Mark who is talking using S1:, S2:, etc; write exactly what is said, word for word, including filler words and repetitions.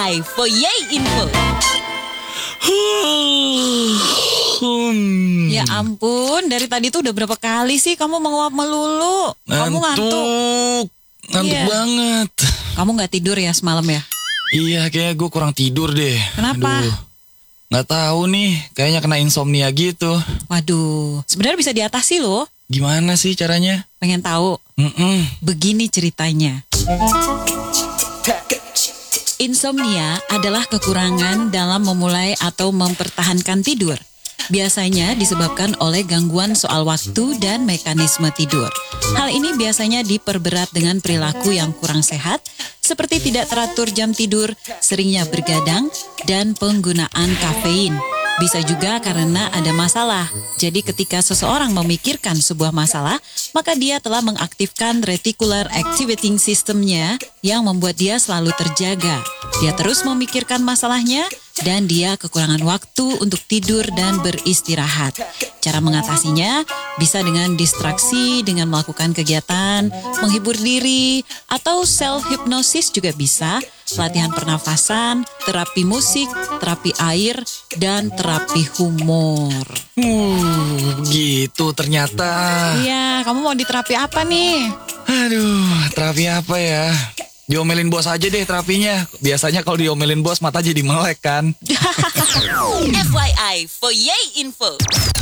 S1: I for Yay Info. Ya ampun, dari tadi tuh udah berapa kali sih kamu menguap melulu? Kamu ngantuk?
S2: Ngantuk, ngantuk
S1: Iya.
S2: banget.
S1: Kamu nggak tidur ya semalam ya?
S2: Iya, kayaknya gue kurang tidur deh.
S1: Kenapa?
S2: Aduh, nggak tahu nih, kayaknya kena insomnia gitu.
S1: Waduh, sebenarnya bisa diatasi loh.
S2: Gimana sih caranya?
S1: Pengen tahu?
S2: Mm-mm.
S1: Begini ceritanya. Insomnia adalah kekurangan dalam memulai atau mempertahankan tidur. Biasanya disebabkan oleh gangguan soal waktu dan mekanisme tidur. Hal ini biasanya diperberat dengan perilaku yang kurang sehat, seperti tidak teratur jam tidur, seringnya bergadang, dan penggunaan kafein. Bisa juga karena ada masalah. Jadi ketika seseorang memikirkan sebuah masalah, maka dia telah mengaktifkan reticular activating systemnya yang membuat dia selalu terjaga. Dia terus memikirkan masalahnya dan dia kekurangan waktu untuk tidur dan beristirahat. Cara mengatasinya bisa dengan distraksi, dengan melakukan kegiatan, menghibur diri, atau self-hypnosis juga bisa, latihan pernafasan, terapi musik, terapi air, dan terapi humor.
S2: Uh, gitu ternyata.
S1: Iya, kamu mau di terapi apa nih?
S2: Aduh, terapi apa ya? Diomelin bos aja deh terapinya. Biasanya kalau diomelin bos mata jadi melek kan.
S1: F Y I for Yay Info.